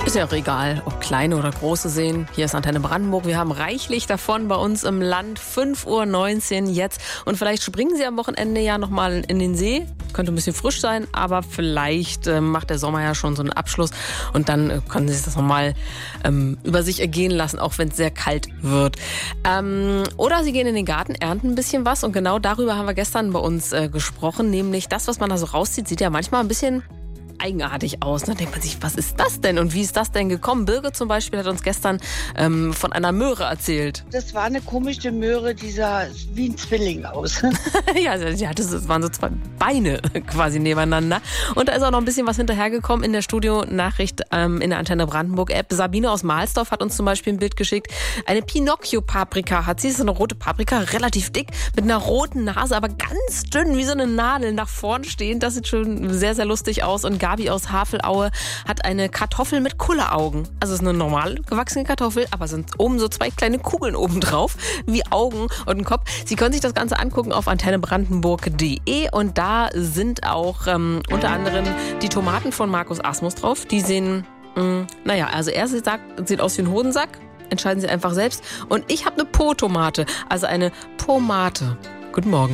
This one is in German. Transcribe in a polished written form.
Ist ja auch egal, ob kleine oder große Seen. Hier ist Antenne Brandenburg. Wir haben reichlich davon bei uns im Land. 5:19 Uhr jetzt. Und vielleicht springen Sie am Wochenende ja nochmal in den See. Könnte ein bisschen frisch sein, aber vielleicht macht der Sommer ja schon so einen Abschluss. Und dann können Sie sich das nochmal über sich ergehen lassen, auch wenn es sehr kalt wird. Oder Sie gehen in den Garten, ernten ein bisschen was. Und genau darüber haben wir gestern bei uns gesprochen. Nämlich das, was man da so rauszieht, sieht ja manchmal ein bisschen eigenartig aus. Da denkt man sich, was ist das denn und wie ist das denn gekommen? Birgit zum Beispiel hat uns gestern von einer Möhre erzählt. Das war eine komische Möhre, die sah wie ein Zwilling aus. Ja, das waren so zwei Beine quasi nebeneinander. Und da ist auch noch ein bisschen was hinterhergekommen in der Studionachricht in der Antenne Brandenburg-App. Sabine aus Mahlsdorf hat uns zum Beispiel ein Bild geschickt. Eine Pinocchio-Paprika hat sie. Das ist eine rote Paprika, relativ dick, mit einer roten Nase, aber ganz dünn, wie so eine Nadel nach vorn stehend. Das sieht schon sehr, sehr lustig aus. Und Gabi aus Havelaue hat eine Kartoffel mit Kulleraugen. Also es ist eine normal gewachsene Kartoffel, aber sind oben so zwei kleine Kugeln oben drauf, wie Augen und ein Kopf. Sie können sich das Ganze angucken auf antennebrandenburg.de und da sind auch unter anderem die Tomaten von Markus Asmus drauf. Die sehen, also er sieht aus wie ein Hodensack. Entscheiden Sie einfach selbst. Und ich habe eine Po-Tomate, also eine Pomate. Guten Morgen.